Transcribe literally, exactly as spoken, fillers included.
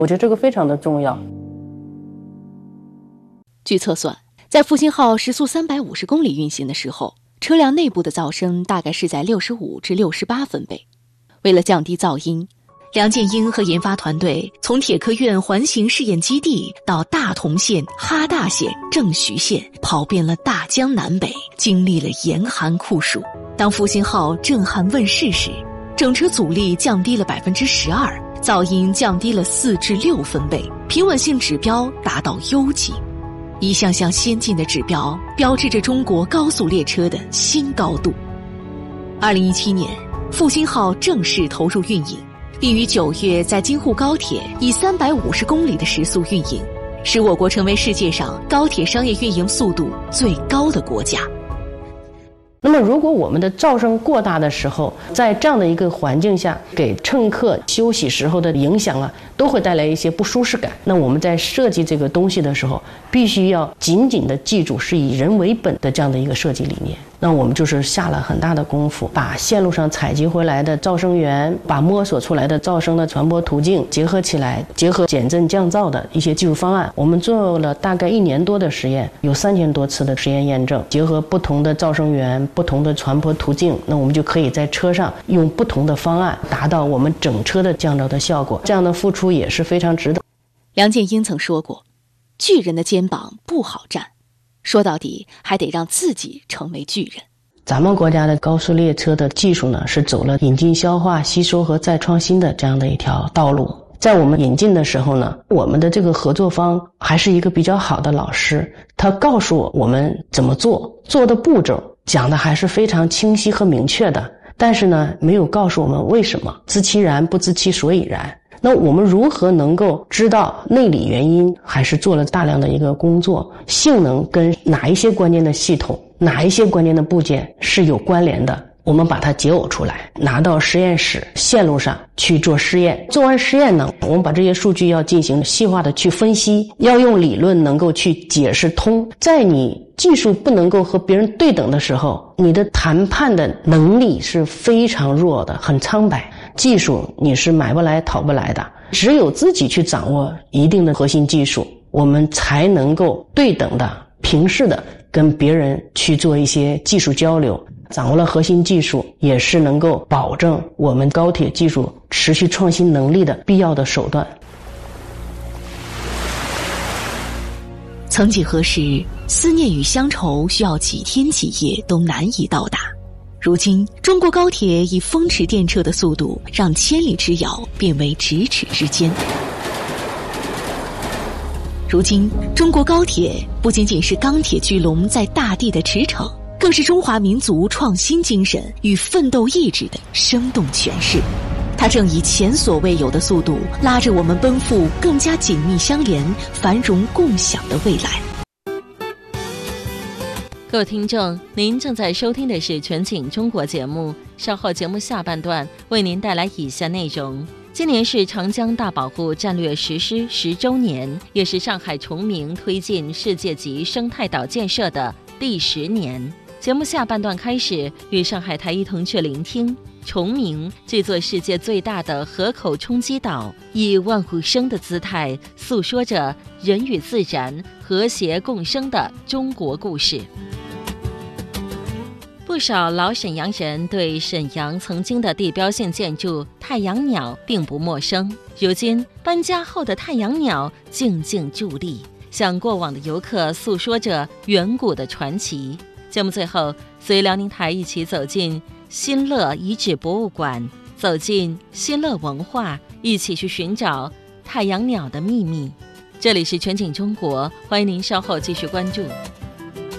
我觉得这个非常的重要。 据测算，在复兴号时速三百五十公里运行的时候，车辆内部的噪声大概是在六十五至六十八分贝。为了降低噪音，梁建英和研发团队从铁科院环形试验基地到大同县、哈大县、郑徐县，跑遍了大江南北，经历了严寒酷暑。当复兴号震撼问世时，整车阻力降低了百分之十二，噪音降低了四至六分贝，平稳性指标达到优级。一项项先进的指标标志着中国高速列车的新高度。二零一七年，复兴号正式投入运营，并于九月在京沪高铁以三百五十公里的时速运营，使我国成为世界上高铁商业运营速度最高的国家。 那么如果我们的噪声过大的时候，在这样的一个环境下，给乘客休息时候的影响啊，都会带来一些不舒适感。那我们在设计这个东西的时候，必须要紧紧的记住是以人为本的这样的一个设计理念。那我们就是下了很大的功夫，把线路上采集回来的噪声源，把摸索出来的噪声的传播途径结合起来，结合减震降噪的一些技术方案，我们做了大概一年多的实验，有三千多次的实验验证，结合不同的噪声源、不同的传播途径，那我们就可以在车上用不同的方案达到我们整车的降噪的效果。这样的付出也是非常值得。 梁建英曾说过，巨人的肩膀不好站，说到底还得让自己成为巨人。 咱们国家的高速列车的技术呢，是走了引进、消化、吸收和再创新的这样的一条道路。在我们引进的时候呢，我们的这个合作方还是一个比较好的老师，他告诉我们怎么做，做的步骤讲的还是非常清晰和明确的，但是呢，没有告诉我们为什么，知其然不知其所以然。那我们如何能够知道内里原因，还是做了大量的一个工作，性能跟哪一些关键的系统，哪一些关键的部件是有关联的，我们把它解耦出来，拿到实验室线路上去做实验。做完实验呢，我们把这些数据要进行细化的去分析，要用理论能够去解释通。在你技术不能够和别人对等的时候，你的谈判的能力是非常弱的，很苍白。技术你是买不来讨不来的，只有自己去掌握一定的核心技术，我们才能够对等的、平视的跟别人去做一些技术交流。掌握了核心技术，也是能够保证我们高铁技术持续创新能力的必要的手段。 曾几何时，思念与乡愁需要几天几夜都难以到达。如今，中国高铁以风驰电掣的速度，让千里之遥变为咫尺之间。如今，中国高铁不仅仅是钢铁巨龙在大地的驰骋，更是中华民族创新精神与奋斗意志的生动诠释。它正以前所未有的速度，拉着我们奔赴更加紧密相连、繁荣共享的未来。 各位听众，您正在收听的是全景中国节目，稍后节目下半段为您带来以下内容。今年是长江大保护战略实施十周年，也是上海崇明推进世界级生态岛建设的第十年。节目下半段开始，与上海台一同去聆听崇明这座世界最大的河口冲积岛，以万物生的姿态诉说着人与自然和谐共生的中国故事。不少老沈阳人对沈阳曾经的地标性建筑太阳鸟并不陌生，如今搬家后的太阳鸟静静伫立，向过往的游客诉说着远古的传奇。节目最后，随辽宁台一起走进新乐遗址博物馆，走进新乐文化，一起去寻找太阳鸟的秘密。这里是全景中国，欢迎您稍后继续关注。